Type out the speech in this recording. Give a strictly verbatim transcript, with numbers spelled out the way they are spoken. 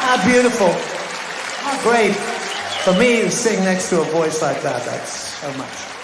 How beautiful. How great. For me to sing next to a voice like that, that's so much.